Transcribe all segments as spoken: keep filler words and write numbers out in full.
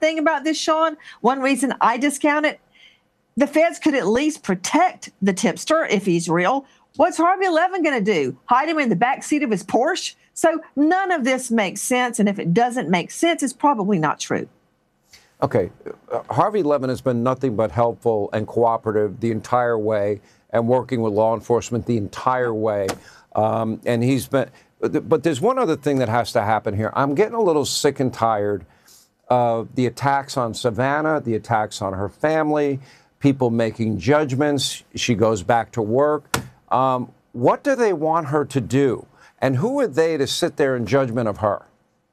thing about this, Sean, one reason I discount it, the feds could at least protect the tipster if he's real. What's Harvey Levin going to do? Hide him in the backseat of his Porsche? So none of this makes sense. And if it doesn't make sense, it's probably not true. Okay. Uh, Harvey Levin has been nothing but helpful and cooperative the entire way and working with law enforcement the entire way. Um, and he's been, but there's one other thing that has to happen here. I'm getting a little sick and tired of the attacks on Savannah, the attacks on her family, people making judgments. She goes back to work. Um, what do they want her to do? And who are they to sit there in judgment of her?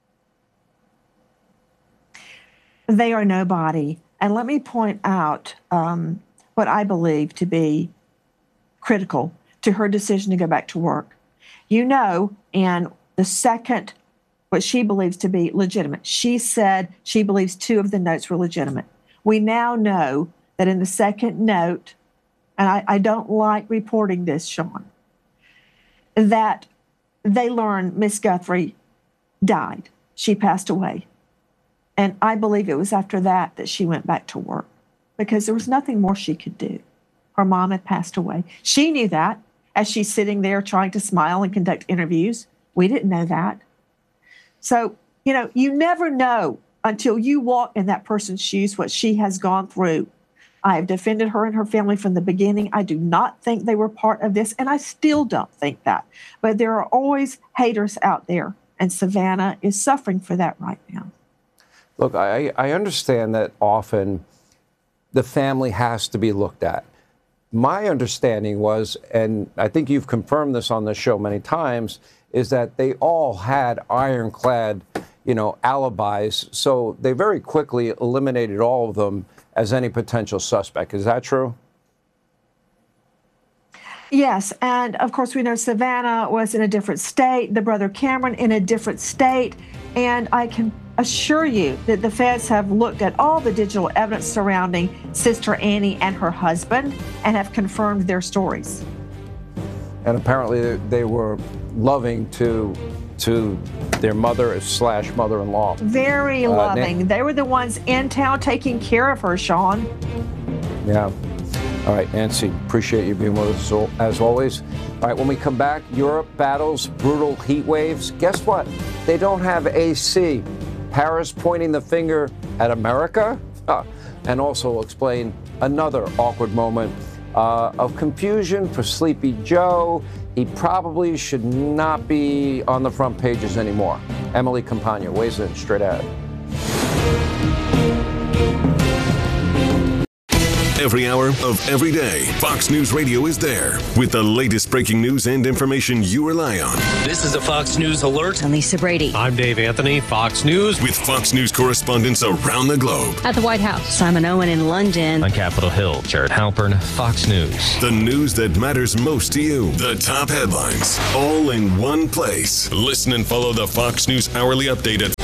They are nobody. And let me point out um, what I believe to be critical to her decision to go back to work. You know, and the second, what she believes to be legitimate, she said she believes two of the notes were legitimate. We now know that in the second note, and I, I don't like reporting this, Sean, that they learned Miss Guthrie died. She passed away. And I believe it was after that that she went back to work because there was nothing more she could do. Her mom had passed away. She knew that as she's sitting there trying to smile and conduct interviews. We didn't know that. So, you know, you never know until you walk in that person's shoes what she has gone through. I have defended her and her family from the beginning. I do not think they were part of this, and I still don't think that. But there are always haters out there, and Savannah is suffering for that right now. Look, I, I understand that often the family has to be looked at. My understanding was, and I think you've confirmed this on this show many times, is that they all had ironclad, you know, alibis. So they very quickly eliminated all of them as any potential suspect. Is that true? Yes. And of course, we know Savannah was in a different state, the brother Cameron in a different state. And I can assure you that the feds have looked at all the digital evidence surrounding Sister Annie and her husband and have confirmed their stories. And apparently they were loving to to their mother slash mother-in-law. Very uh, loving. Nan- they were the ones in town taking care of her, Sean. Yeah. All right, Nancy, appreciate you being with us as always. All right, when we come back, Europe battles brutal heat waves. Guess what? They don't have A C. Paris pointing the finger at America. Uh, and also we'll explain another awkward moment uh, of confusion for Sleepy Joe. He probably should not be on the front pages anymore. Emily Campagna weighs in straight ahead. Every hour of every day, Fox News Radio is there with the latest breaking news and information you rely on. This is a Fox News alert. I'm Lisa Brady. I'm Dave Anthony, Fox News. With Fox News correspondents around the globe. At the White House, Simon Owen in London. On Capitol Hill, Jared Halpern, Fox News. The news that matters most to you. The top headlines, all in one place. Listen and follow the Fox News Hourly Update at